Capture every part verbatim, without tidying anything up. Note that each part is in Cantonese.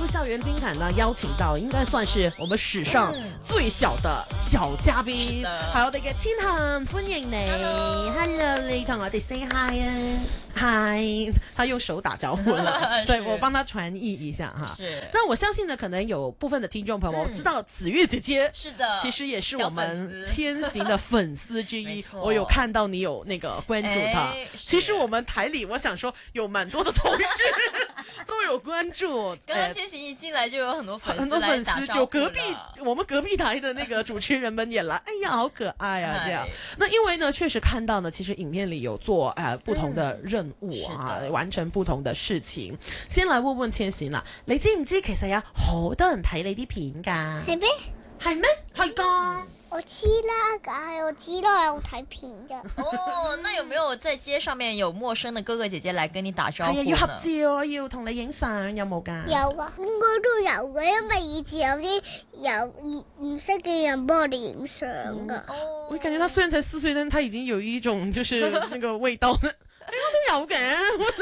入校園精彩呢，邀請到應該算是我們史上最小的小嘉賓，係我哋嘅千恒，歡迎你 Hello， Hello， 你同我哋 say hi 啊 ，hi， 他用手打招呼了，對，我幫他傳譯一下哈。是，那我相信呢，可能有部分的聽眾朋友，我知道子越姐姐是的，其實也是我們千行的粉絲之一，我有看到你有那個關注他。其實我們台裡，我想說有蠻多的同事都有關注。 剛剛千行一進來就有很多粉絲， 很多粉絲就隔壁我們隔壁台的那個主持人們也來，哎呀，好可愛啊！這樣，那因為呢，確實看到呢，其實影片裡有做誒、呃、不同的任務啊，嗯、完成不同的事情。先來問問千行啦，你知唔知其實有好多人睇你啲片噶？ 係咩？ 係咩？係噶。 我知啦，梗係我知啦，有睇片嘅。 哦，那有沒有在街上面有陌生的哥哥姐姐來跟你打招呼呢？ 係啊，要合照，要同你影相，有冇噶？ 有啊，應該都有嘅，因為以前有啲有唔唔識嘅人幫我哋影相噶。 哦，我感覺他雖然才四歲，但他已經有一種就是那個味道，應該都有嘅。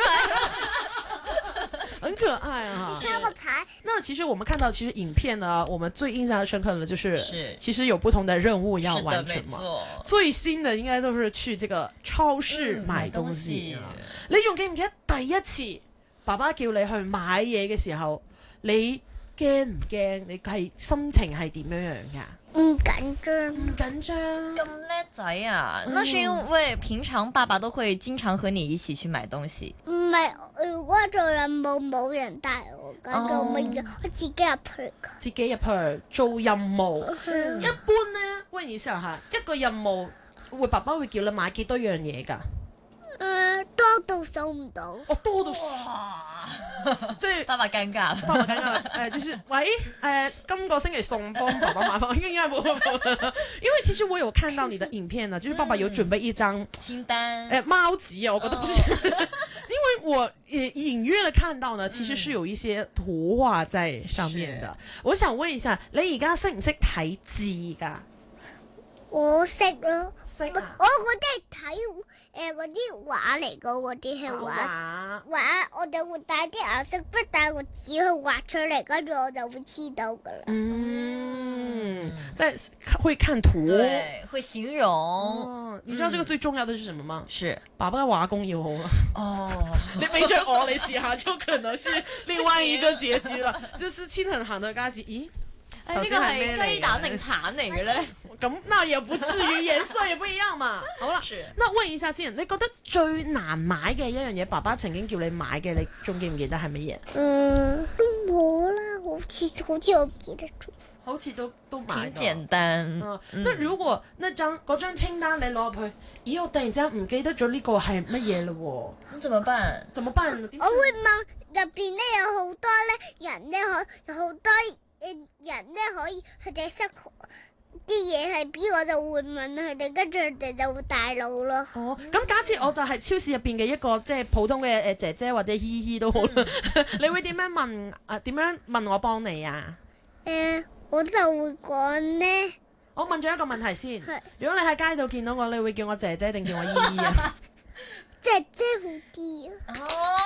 很可愛啊！ 你看個牌。 那其實我們看到，其實影片呢，我們最印象深刻的就是，是其實有不同的任務要完成嘛。最新的應該都是去這個超市買東西。嗯、你仲記唔記得第一次爸爸叫你去買嘢嘅時候，你驚唔驚？你係心情係點樣樣噶？ 唔緊張， 唔緊張， 咁叻仔啊！那是因為平常爸爸都會經常和你一起去買東西。 唔係，如果做任務冇人帶我，咁就乜嘢？我自己入去。 自己入去做任務。 嗯、 一般呢，問一下吓，一個任務會爸爸會叫你買幾多樣嘢噶？ 誒、呃，多到數唔到。 哦，多到哇！即係爸爸尷尬， 爸爸尷尬啦。誒、呃，就是喂，誒、呃，今個星期送幫爸爸買翻，應該冇冇。因為其實我有看到你的影片呢，就是爸爸有準備一張清單， 誒、呃，貓紙啊，我覺得不是，哦、因為我也隱約的看到呢，其實是有一些圖畫在上面的。嗯、我想問一下，你而家識唔識睇字噶？ 我識咯， 識啊！ 我嗰啲係睇誒嗰啲畫嚟噶，嗰啲係畫畫，我就會帶啲顏色筆，帶個紙去畫出嚟，跟住我就會知道噶啦。 嗯，即係會看圖， 對，會形容。 哦，你知道這個最重要的是什麼嗎？是爸爸嘅畫功要好啊。哦，你俾着我，你試下就可能是另外一個結局了，就是千恒行到家時，咦？ 誒，呢個係雞蛋定橙嚟嘅咧？ 咁那也不至於，顏色也不一樣嘛。好啦，那問一下千恒，你覺得最難買嘅一樣嘢，爸爸曾經叫你買嘅，你仲記唔記得係乜嘢？嗯， 都冇啦，好似好似我唔記得咗， 好似都都買。 挺簡單。 嗯，那如果那張嗰張清單你攞入去，咦，我突然之間唔記得咗呢個係乜嘢咯？ 咁怎麼辦？ 怎麼辦？ 我會問入邊咧有好多咧人咧可有好多誒人咧可以佢哋識啲嘢係邊，我就會問佢哋，跟住佢哋就會帶路咯。 哦，咁假設我就係超市入邊嘅一個即係普通嘅誒姐姐或者姨姨都好啦，嗯、你會點樣問啊？點樣問我幫你啊？ 誒、呃，我就會講呢。 我問咗一個問題先。 是如果你喺街度見到我，你會叫我姐姐定叫我姨姨啊？ 姐姐好啲啊！ 哦，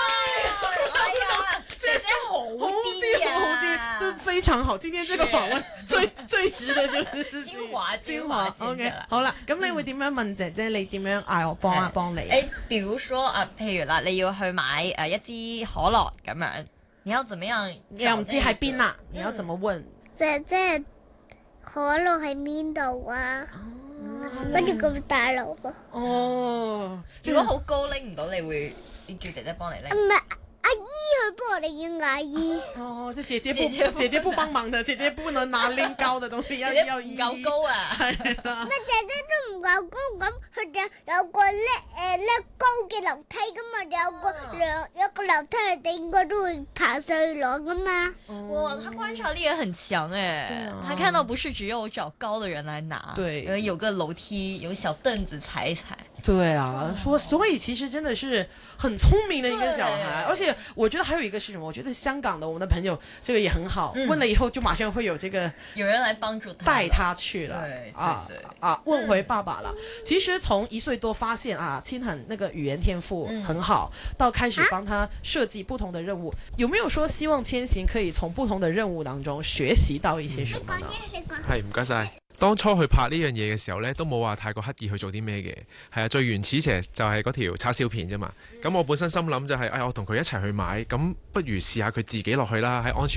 姐姐好啲啊， 好啲，都非常好。今天這個訪問最最值嘅就是精華精華。OK，好啦，咁你會點樣問姐姐？你點樣嗌我幫啊幫你？ 誒，比如說啊，譬如啦，你要去買誒一支可樂咁樣，你要怎麼樣？ 你又唔知喺邊啦，你要怎麼問？ 姐姐，可樂喺邊度啊？跟住咁大路噃。哦， 如果好高拎唔到，你會叫姐姐幫你拎？ 唔係阿姨去幫我哋叫阿姨。 哦，即係姐姐不姐姐不幫忙的，姐姐不能拿拎高的東西，要要姨姨。 夠高啊！ 係啦。咩姐姐都唔夠高，咁佢哋有個叻誒叻高嘅樓梯噶嘛，有個兩有個樓梯，佢哋應該都會爬上去攞噶嘛。 哇，他觀察力也很強誒，他看到不是只有找高的人來拿， 對， 有個樓梯，有小凳子踩一踩。 對啊，說所以其實真的是很聰明的一個小孩，而且我覺得還有一個是什麼？我覺得香港的我們的朋友這個也很好，嗯、問了以後就馬上會有這個有人來幫助他， 帶他去了， 對啊對對啊，問回爸爸了。嗯、其實從一歲多發現啊，欽很那個語言天賦很好，嗯、到開始幫他設計不同的任務，啊、有沒有說希望千行可以從不同的任務當中學習到一些什麼呢？ 係唔該晒。當初去拍呢樣嘢嘅時候呢，都冇話太過刻意去做啲咩嘅，係啊，最原始其實就係嗰條叉燒片啫嘛。咁我本身心諗就係、是，哎，我同佢一齊去買，咁不如試下佢自己落去啦，喺安全